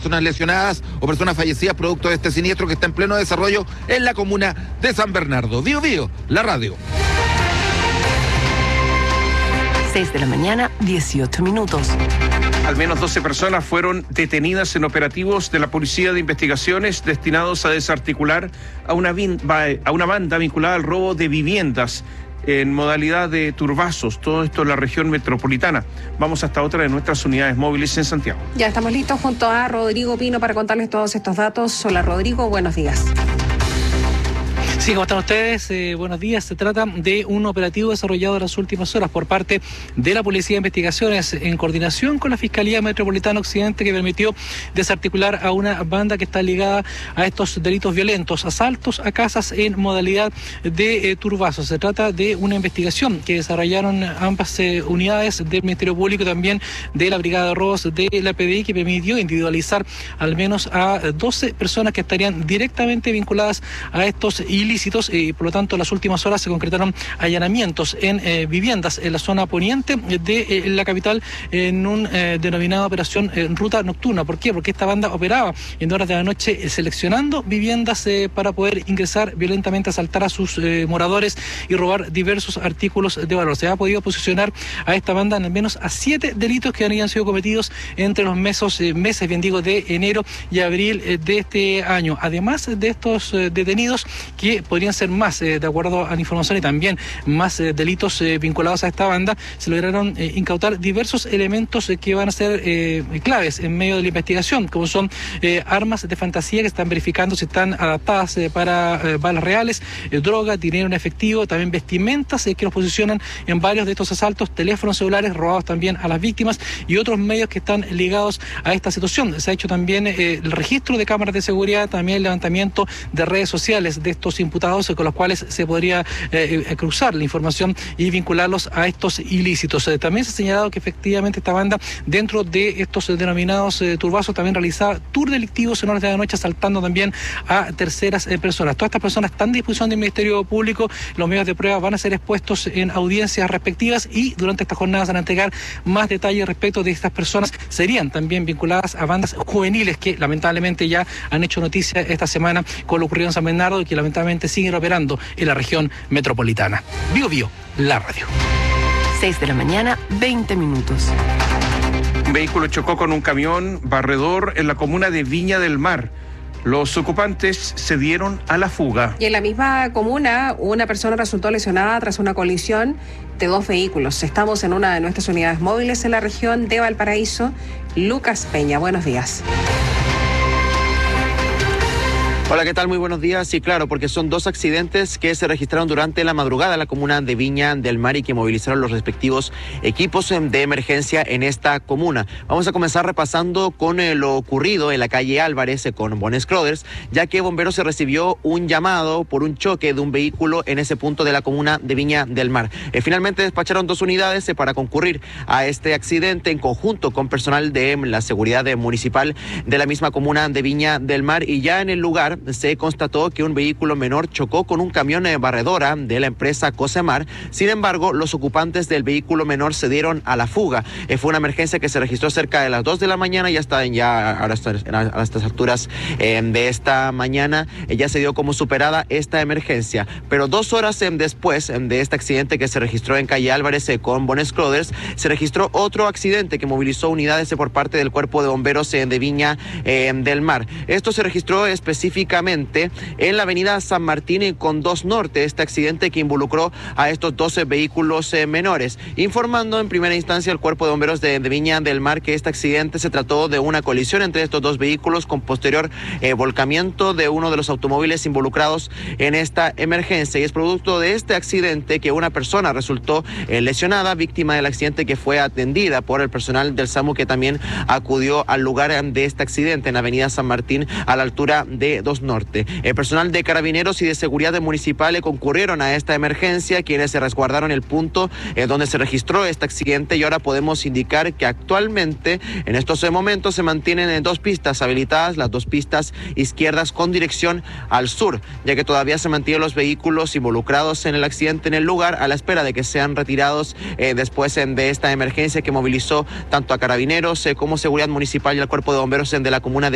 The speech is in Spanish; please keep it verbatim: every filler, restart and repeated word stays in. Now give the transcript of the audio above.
personas lesionadas o personas fallecidas producto de este siniestro que está en pleno desarrollo en la comuna de San Bernardo. Bío Bío, la radio. seis de la mañana, dieciocho minutos. Al menos doce personas fueron detenidas en operativos de la Policía de Investigaciones destinados a desarticular a una, vin- a una banda vinculada al robo de viviendas en modalidad de turbazos, todo esto en la región metropolitana. Vamos hasta otra de nuestras unidades móviles en Santiago. Ya estamos listos junto a Rodrigo Pino para contarles todos estos datos. Hola Rodrigo, buenos días. Sí, ¿cómo están ustedes? Eh, buenos días. Se trata de un operativo desarrollado en las últimas horas por parte de la Policía de Investigaciones en coordinación con la Fiscalía Metropolitana Occidente, que permitió desarticular a una banda que está ligada a estos delitos violentos, asaltos a casas en modalidad de eh, turbazos. Se trata de una investigación que desarrollaron ambas eh, unidades del Ministerio Público y también de la Brigada de Robos de la P D I, que permitió individualizar al menos a doce personas que estarían directamente vinculadas a estos ilícitos y por lo tanto en las últimas horas se concretaron allanamientos en eh, viviendas en la zona poniente de eh, la capital en un eh, denominado operación eh, ruta nocturna. ¿Por qué? Porque esta banda operaba en horas de la noche eh, seleccionando viviendas eh, para poder ingresar violentamente, asaltar a sus eh, moradores y robar diversos artículos de valor. Se ha podido posicionar a esta banda en al menos a siete delitos que habían sido cometidos entre los meses, eh, meses bien digo, de enero y abril eh, de este año. Además de estos eh, detenidos, que podrían ser más, eh, de acuerdo a la información, y también más eh, delitos eh, vinculados a esta banda, se lograron eh, incautar diversos elementos eh, que van a ser eh, claves en medio de la investigación, como son eh, armas de fantasía que están verificando si están adaptadas eh, para eh, balas reales, eh, droga, dinero en efectivo, también vestimentas eh, que los posicionan en varios de estos asaltos, teléfonos celulares robados también a las víctimas y otros medios que están ligados a esta situación. Se ha hecho también eh, el registro de cámaras de seguridad, también el levantamiento de redes sociales de estos imputados con los cuales se podría eh, cruzar la información y vincularlos a estos ilícitos. Eh, también se ha señalado que efectivamente esta banda, dentro de estos eh, denominados eh, turbazos, también realizaba tours delictivos en horas de la noche, asaltando también a terceras eh, personas. Todas estas personas están a disposición del Ministerio Público, los medios de prueba van a ser expuestos en audiencias respectivas y durante estas jornadas van a entregar más detalles respecto de estas personas. Serían también vinculadas a bandas juveniles que lamentablemente ya han hecho noticia esta semana con lo ocurrido en San Bernardo y que lamentablemente siguen operando en la región metropolitana. Bío Bío, la radio. seis de la mañana, veinte minutos. Un vehículo chocó con un camión barredor en la comuna de Viña del Mar. Los ocupantes se dieron a la fuga. Y en la misma comuna, una persona resultó lesionada tras una colisión de dos vehículos. Estamos en una de nuestras unidades móviles en la región de Valparaíso. Lucas Peña, buenos días. Hola, ¿qué tal? Muy buenos días. Sí, claro, porque son dos accidentes que se registraron durante la madrugada en la comuna de Viña del Mar y que movilizaron los respectivos equipos de emergencia en esta comuna. Vamos a comenzar repasando con eh, lo ocurrido en la calle Álvarez eh, con Bones Crothers, ya que bomberos se recibió un llamado por un choque de un vehículo en ese punto de la comuna de Viña del Mar. Eh, finalmente despacharon dos unidades eh, para concurrir a este accidente en conjunto con personal de la seguridad municipal de la misma comuna de Viña del Mar, y ya en el lugar se constató que un vehículo menor chocó con un camión de barredora de la empresa Cosemar. Sin embargo, los ocupantes del vehículo menor se dieron a la fuga. Eh, fue una emergencia que se registró cerca de las dos de la mañana y hasta ya a estas alturas eh, de esta mañana eh, ya se dio como superada esta emergencia. Pero dos horas eh, después eh, de este accidente que se registró en calle Álvarez eh, con Bones Crothers, se registró otro accidente que movilizó unidades eh, por parte del Cuerpo de Bomberos eh, de Viña eh, del Mar. Esto se registró específicamente en la avenida San Martín con dos Norte, este accidente que involucró a estos doce vehículos eh, menores, informando en primera instancia el Cuerpo de Bomberos de, de Viña del Mar que este accidente se trató de una colisión entre estos dos vehículos con posterior eh, volcamiento de uno de los automóviles involucrados en esta emergencia, y es producto de este accidente que una persona resultó eh, lesionada, víctima del accidente, que fue atendida por el personal del SAMU que también acudió al lugar de este accidente en la avenida San Martín a la altura de dos Norte. El personal de carabineros y de seguridad municipal concurrieron a esta emergencia, quienes se resguardaron el punto eh, donde se registró este accidente, y ahora podemos indicar que actualmente en estos momentos se mantienen dos pistas habilitadas, las dos pistas izquierdas con dirección al sur, ya que todavía se mantienen los vehículos involucrados en el accidente en el lugar a la espera de que sean retirados eh, después eh, de esta emergencia que movilizó tanto a carabineros eh, como seguridad municipal y al Cuerpo de Bomberos eh, de la comuna de